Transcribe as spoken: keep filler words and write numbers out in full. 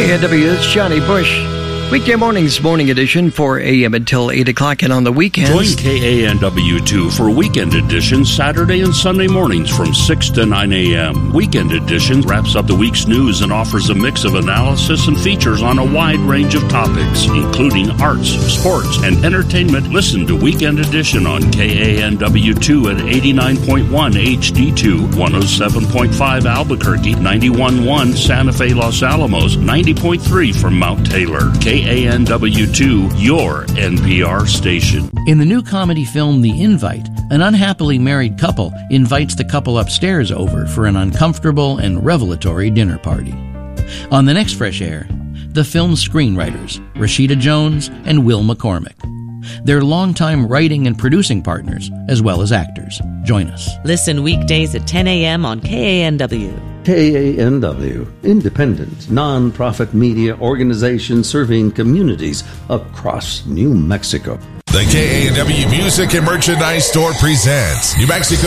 K A N W, it's Johnny Bush. Weekday mornings, morning edition, four a.m. until eight o'clock, and on the weekends. Join K A N W two for weekend edition Saturday and Sunday mornings from six to nine a.m. Weekend edition wraps up the week's news and offers a mix of analysis and features on a wide range of topics, including arts, sports, and entertainment. Listen to Weekend Edition on K A N W two at eighty-nine point one H D two, one oh seven point five Albuquerque, ninety-one point one Santa Fe, Los Alamos, ninety point three from Mount Taylor. K A N W two, your N P R station. In the new comedy film The Invite, an unhappily married couple invites the couple upstairs over for an uncomfortable and revelatory dinner party. On the next Fresh Air, the film's screenwriters, Rashida Jones and Will McCormick. They're longtime writing and producing partners, as well as actors. Join us. Listen weekdays at ten a.m. on K A N W. K A N W, independent, non-profit media organization serving communities across New Mexico. The K A N W Music and Merchandise Store presents New Mexico